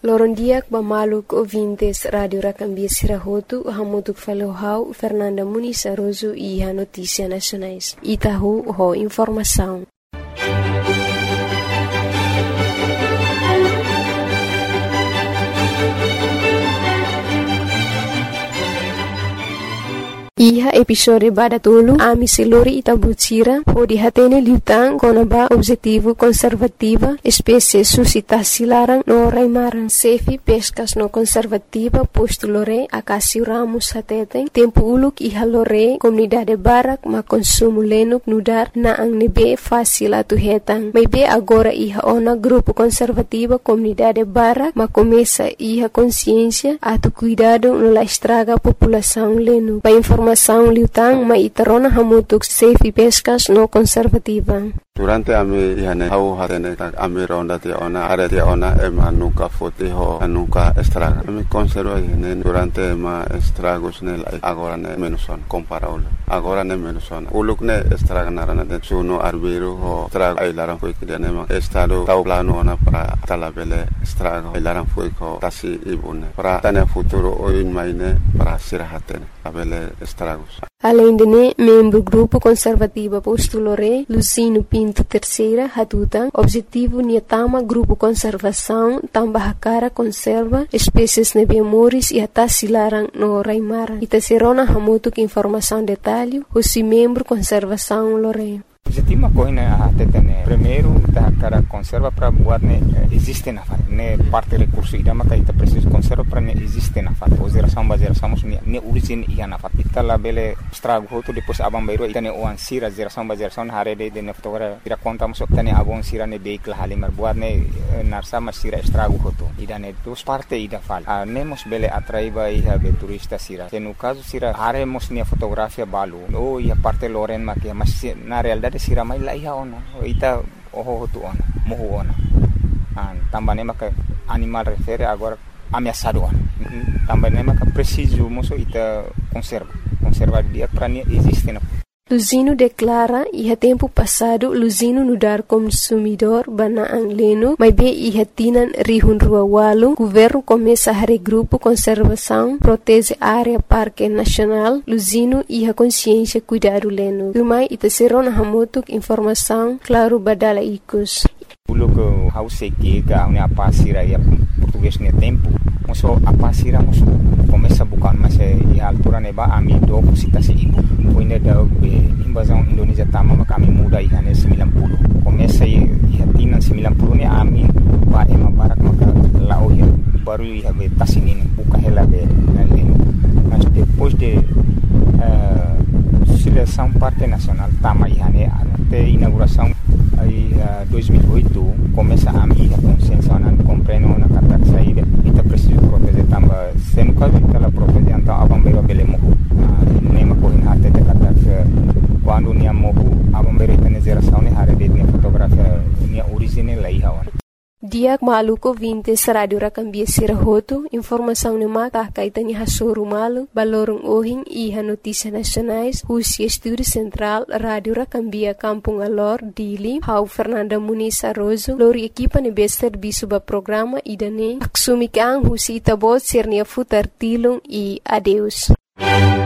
Lorondiak Bamaluk ouvintes Rádio Racambia Sirahotu, Hamutuk Falohau, Fernanda Muniz Aroso e a Notícia Nacionais. Itahu, ho informação. Iha episode badatulu ami seluri itabutira o dihatene liutang konaba objetivo conservativa espécie suscitasi larang no raimaran sefi pescas no conservativa posto lore akasi ramus hateten tempo uluk iha lore comunidade barak ma consumo lenuk nudar na ang nebe fácil atu hetang may be agora iha ona grupo conservativa comunidade barak ma começa iha consciência atu cuidado no la estraga população lenu pa informação liutang ma itarona hamutuk safe pescas no conservativa. Durante ami ihane hau hatene tak ami ronda tia ona are tia ona ema nuka foti ho nuka estraga. Ami conserva ihane durante ma estragos ne agora ne menuson comparable. Agora ne menuson. Uluk ne estraga narana de suno arbiro ho estraga ai laran foi que ne ma estado tau plano ona para talabele estraga ai laran foi ko tasi ibune. Para tane futuro o in maine para sirahatene abele estragos. Além de ne, membro grupo conservativa postulore Lucino Pinto Terceira Hatutan, objetivo niatama grupo conservação tambah cara conserva espécies nebiamoris e atasilarang no raimara. Itaserona hamutuk informação detalhe, o membro conservação lore. Objetivo coisa até primeiro da cara conserva para buat ne existe na fase ne parte recurso ida maka ita preciso conserva para ne existe na fase geração ne origin ia na fase ita la bele estrago hoto depois abang bairo ita ne oan sira geração hare de ne fotogra ira conta masuk tane abon sira ne vehicle halimar buat ne narsa masira estrago hoto ida ne dos parte ida fal ne mos bele atraiba ia be turista sira no caso sira hare mos ne fotografia balu o ia parte loren makia mas na realidade sira mai la iha ona ita oho tu ona mohu ona tambane maka animal refere agora ameaçado ona tambane maka preciso moso ita conserva dia para ne existe na Luzino declara iha tempo passado Luzino nudar consumidor bana ang leno may be iha tinan rihun rua walung governo começa a regrupo conservação protege área parque nacional Luzino iha consciência cuidado leno lumai ita serona hamutuk informação claro badala ikus Uluk hause que a pasira ya português ne tempo moso a pasira moso começa bukan masa di altura neba ami do citasi ibu poine da invasão Indonesia tama kami muda ihane 90 começa ihatinan 90 ne ami ba ema barak maka lao ya baru ia be tasinin buka hela be naleno mas depois de seleção parte nacional tama ihane até inauguração aí 2008 começa a minha consciência não compreendo na carta saída ita preciso proteger tamba sendo caso ela proteger então abambeiro belemo nema correndo até de carta quando nia mohu abambeiro ita geração ne hare de minha fotografia minha origem lá ia Diak maluko vintes Radio Racambia Sirahotu, informação ne maka kaitani hasuru malu, balorong ohing iha notícia nacionais, husi estúdio central Radio Racambia Kampung Alor, Dili, hau Fernanda Muniz Aroso, lori equipa ne bester bisuba programa idane, aksumikang husi itabot sirnia futar tilung e adeus.